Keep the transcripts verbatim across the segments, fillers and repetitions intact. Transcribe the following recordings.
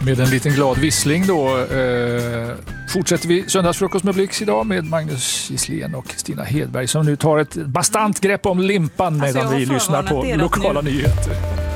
Med en liten glad vissling då eh, fortsätter vi söndagsfrukost med Blix idag med Magnus Gisslén och Kristina Hedberg som nu tar ett bastant grepp om limpan medan alltså, vi lyssnar på lokala nu. nyheter.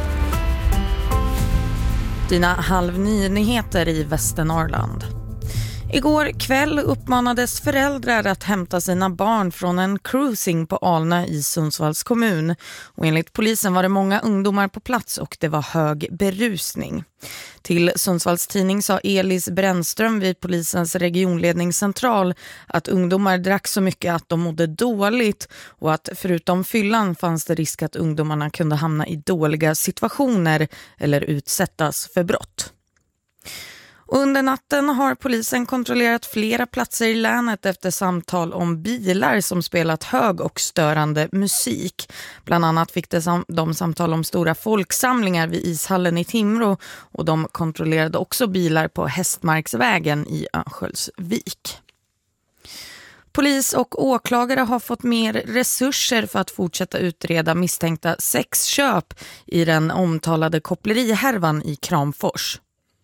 Dina halv nio nyheter i Västernorrland. Igår kväll uppmanades föräldrar att hämta sina barn från en cruising på Alnö i Sundsvalls kommun. Och enligt polisen var det många ungdomar på plats och det var hög berusning. Till Sundsvalls tidning sa Elis Brännström vid polisens regionledningscentral att ungdomar drack så mycket att de mådde dåligt och att förutom fyllan fanns det risk att ungdomarna kunde hamna i dåliga situationer eller utsättas för brott. Under natten har polisen kontrollerat flera platser i länet efter samtal om bilar som spelat hög och störande musik. Bland annat fick de samtal om stora folksamlingar vid ishallen i Timrå och de kontrollerade också bilar på Hästmarksvägen i Örnsköldsvik. Polis och åklagare har fått mer resurser för att fortsätta utreda misstänkta sexköp i den omtalade kopplerihervan i Kramfors.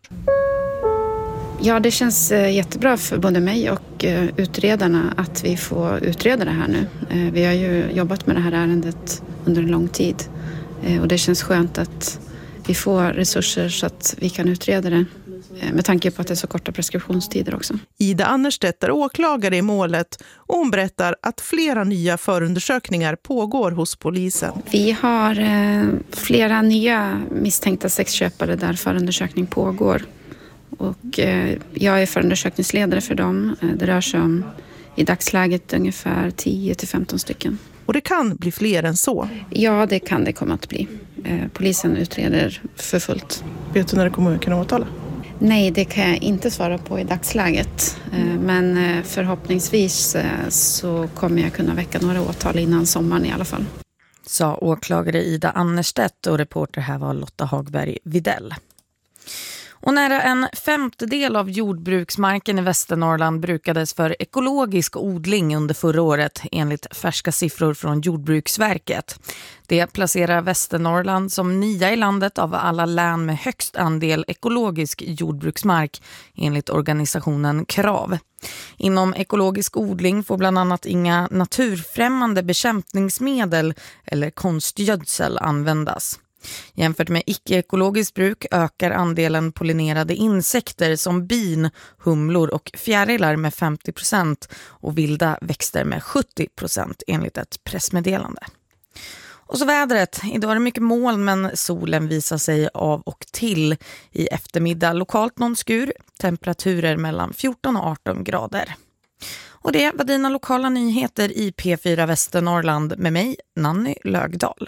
Ja, det känns jättebra för både mig och utredarna att vi får utreda det här nu. Vi har ju jobbat med det här ärendet under en lång tid och det känns skönt att vi får resurser så att vi kan utreda det med tanke på att det är så korta preskriptionstider också. Ida Annerstedt är åklagare i målet och hon berättar att flera nya förundersökningar pågår hos polisen. Vi har flera nya misstänkta sexköpare där förundersökning pågår. Och eh, jag är förundersökningsledare för dem. Det rör sig om i dagsläget ungefär tio till femton stycken. Och det kan bli fler än så? Ja, det kan det komma att bli. Eh, polisen utreder för fullt. Vet du när det kommer att kunna åtala? Nej, det kan jag inte svara på i dagsläget. Eh, men eh, förhoppningsvis eh, så kommer jag kunna väcka några åtal innan sommaren i alla fall. Sa åklagare Ida Annerstedt och reporter här var Lotta Hagberg Videll. Och nära en femtedel av jordbruksmarken i Västernorrland brukades för ekologisk odling under förra året enligt färska siffror från Jordbruksverket. Det placerar Västernorrland som nia i landet av alla län med högst andel ekologisk jordbruksmark enligt organisationen Krav. Inom ekologisk odling får bland annat inga naturfrämmande bekämpningsmedel eller konstgödsel användas. Jämfört med icke-ekologiskt bruk ökar andelen pollinerade insekter som bin, humlor och fjärilar med femtio procent och vilda växter med sjuttio procent enligt ett pressmeddelande. Och så vädret. Idag är det mycket moln men solen visar sig av och till. I eftermiddag lokalt någon skur, temperaturer mellan fjorton och arton grader. Och det var dina lokala nyheter i P fyra Västernorrland med mig, Nanny Lögdahl.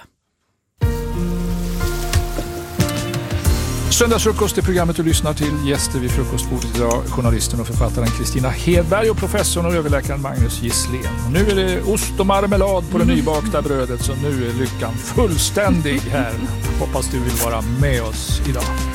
Söndagsfrukost är programmet du lyssnar till. Gäster vid frukostbordet idag, journalisten och författaren Kristina Hedberg och professorn och överläkaren Magnus Gisslén. Och nu är det ost och marmelad på det nybakta brödet så nu är lyckan fullständig här. Hoppas du vill vara med oss idag.